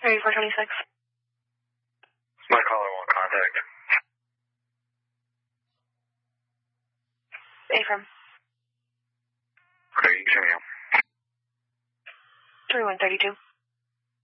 3426. My caller won't contact. Affirm. Okay, you can hear me. 3132.